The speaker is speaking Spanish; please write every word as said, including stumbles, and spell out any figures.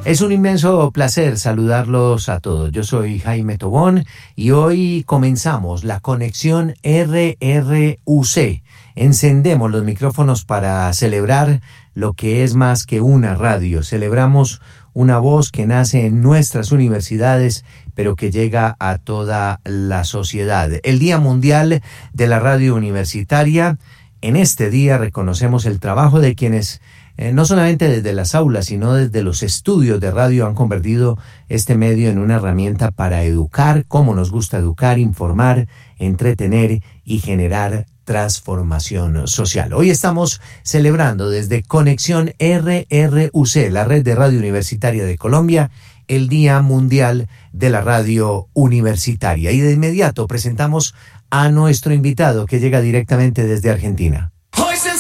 Es un inmenso placer saludarlos a todos. Yo soy Jaime Tobón y hoy comenzamos la conexión R R U C. Encendemos los micrófonos para celebrar lo que es más que una radio. Celebramos una voz que nace en nuestras universidades, pero que llega a toda la sociedad. El Día Mundial de la Radio Universitaria. En este día reconocemos el trabajo de quienes Eh, no solamente desde las aulas, sino desde los estudios de radio han convertido este medio en una herramienta para educar, como nos gusta educar, informar, entretener y generar transformación social. Hoy estamos celebrando desde Conexión R R U C, la red de radio universitaria de Colombia, el Día Mundial de la Radio Universitaria. Y de inmediato presentamos a nuestro invitado que llega directamente desde Argentina. Hoy se